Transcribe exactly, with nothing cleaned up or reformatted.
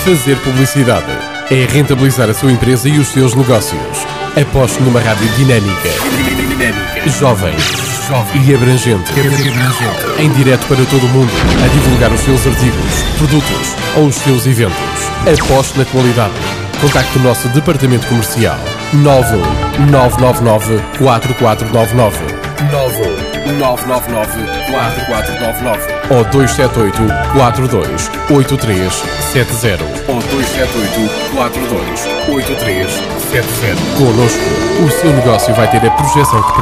fazer publicidade. É rentabilizar a sua empresa e os seus negócios. Aposte numa rádio dinâmica, jovem, jovem e abrangente, em direto para todo o mundo, a divulgar os seus artigos, produtos ou os seus eventos. Aposte na qualidade. Contacte o nosso departamento comercial nove um nove nove nove quatro quatro nove nove nove um nove nove nove quatro quatro nove nove ou dois sete oito quatro dois oito três sete zero ou dois sete oito quatro dois oito três sete zero. Conosco, o seu negócio vai ter a projeção que